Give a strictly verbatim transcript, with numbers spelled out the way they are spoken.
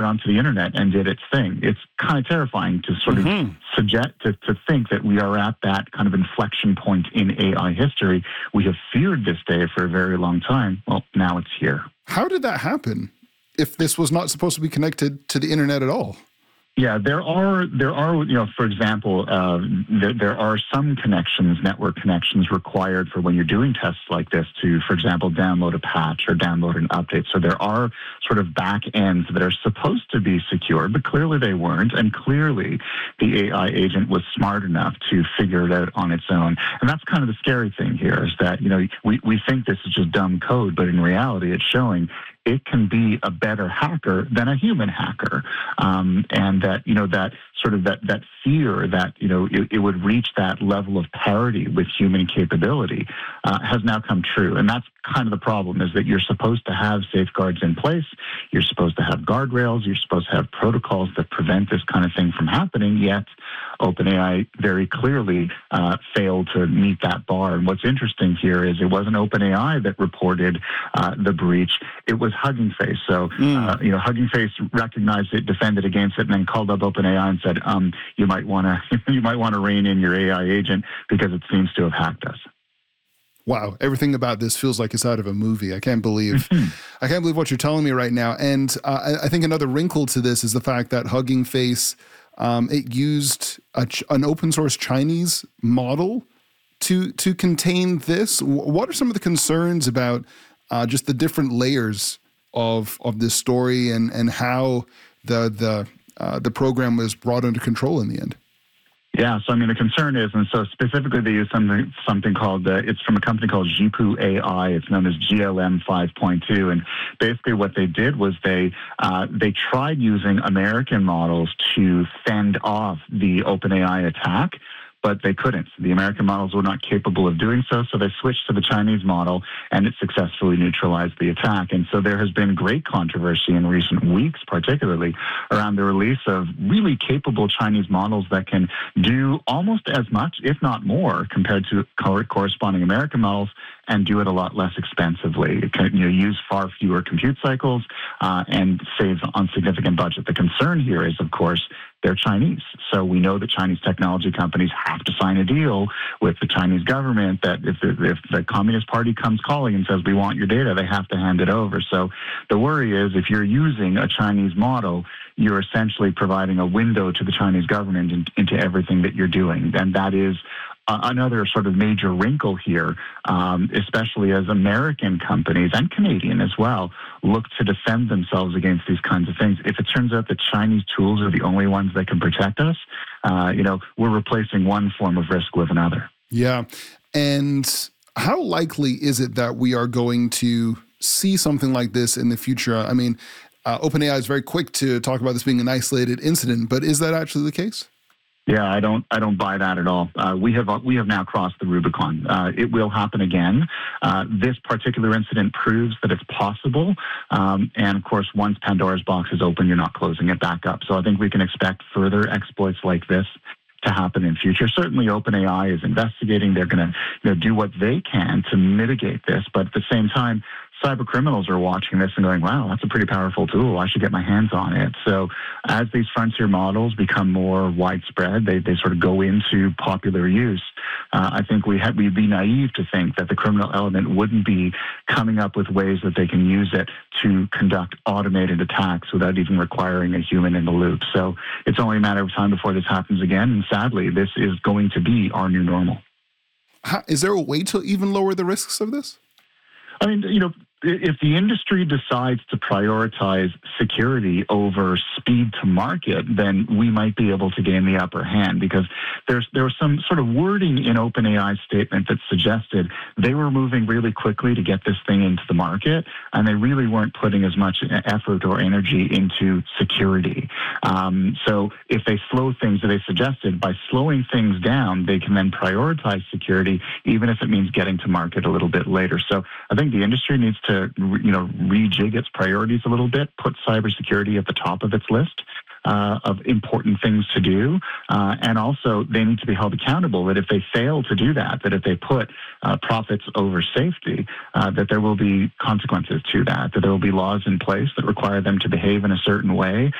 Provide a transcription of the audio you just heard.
onto the internet and did its thing. It's kind of terrifying to sort mm-hmm. of suggest, to, to think that we are at that kind of inflection point in A I history. We have feared this day for a very long time. Well, now it's here. How did that happen if this was not supposed to be connected to the internet at all? Yeah, there are, there are, you know, for example, uh, there, there are some connections, network connections required for when you're doing tests like this to, for example, download a patch or download an update. So there are sort of back ends that are supposed to be secure, but clearly they weren't. And clearly the A I agent was smart enough to figure it out on its own. And that's kind of the scary thing here is that, you know, we, we think this is just dumb code, but in reality it's showing it can be a better hacker than a human hacker. Um, and that, you know, that sort of that, that fear that, you know, it, it would reach that level of parity with human capability uh, has now come true. And that's kind of the problem, is that you're supposed to have safeguards in place. You're supposed to have guardrails. You're supposed to have protocols that prevent this kind of thing from happening. Yet OpenAI very clearly uh, failed to meet that bar. And what's interesting here is it wasn't OpenAI that reported uh, the breach. It was Hugging Face. So, mm. uh, you know, Hugging Face recognized it, defended against it, and then called up OpenAI and said, um, you might want to you might want to rein in your A I agent because it seems to have hacked us. Wow, everything about this feels like it's out of a movie. I can't believe, I can't believe what you're telling me right now. And uh, I, I think another wrinkle to this is the fact that Hugging Face, um, it used a, an open source Chinese model to to contain this. What are some of the concerns about uh, just the different layers of of this story and and how the the uh, the program was brought under control in the end? Yeah, so I mean, the concern is, and so specifically they use something something called, uh, it's from a company called Jipu A I. It's known as G L M five point two. And basically what they did was they uh, they tried using American models to fend off the OpenAI attack, but they couldn't. The American models were not capable of doing so, so they switched to the Chinese model, and it successfully neutralized the attack. And so there has been great controversy in recent weeks, particularly around the release of really capable Chinese models that can do almost as much, if not more, compared to corresponding American models, and do it a lot less expensively. It can, you know, use far fewer compute cycles uh, and saves on significant budget. The concern here is, of course, they're Chinese. So we know that Chinese technology companies have to sign a deal with the Chinese government that if the, if the Communist Party comes calling and says, we want your data, they have to hand it over. So the worry is if you're using a Chinese model, you're essentially providing a window to the Chinese government in, into everything that you're doing. And that is another sort of major wrinkle here, um, especially as American companies and Canadian as well look to defend themselves against these kinds of things. If it turns out that Chinese tools are the only ones that can protect us, uh, you know, we're replacing one form of risk with another. Yeah. And how likely is it that we are going to see something like this in the future? I mean, uh, OpenAI is very quick to talk about this being an isolated incident, but is that actually the case? Yeah, I don't. I don't buy that at all. Uh, we have we have now crossed the Rubicon. Uh, it will happen again. Uh, this particular incident proves that it's possible. Um, and of course, once Pandora's box is open, you're not closing it back up. So I think we can expect further exploits like this to happen in future. Certainly, OpenAI is investigating. They're going to you know, do what they can to mitigate this. But at the same time, cyber criminals are watching this and going, wow, that's a pretty powerful tool. I should get my hands on it. So as these frontier models become more widespread, they, they sort of go into popular use. Uh, I think we have, we'd be naive to think that the criminal element wouldn't be coming up with ways that they can use it to conduct automated attacks without even requiring a human in the loop. So it's only a matter of time before this happens again. And sadly, this is going to be our new normal. How, is there a way to even lower the risks of this? I mean, you know, if the industry decides to prioritize security over speed to market, then we might be able to gain the upper hand, because there's there was some sort of wording in OpenAI's statement that suggested they were moving really quickly to get this thing into the market, and they really weren't putting as much effort or energy into security. Um, so if they slow things, that they suggested, by slowing things down, they can then prioritize security, even if it means getting to market a little bit later. So I think the industry needs to to you know rejig its priorities a little bit, put cybersecurity at the top of its list uh, of important things to do, uh, and also they need to be held accountable that if they fail to do that, that if they put uh, profits over safety, uh, that there will be consequences to that, that there will be laws in place that require them to behave in a certain way.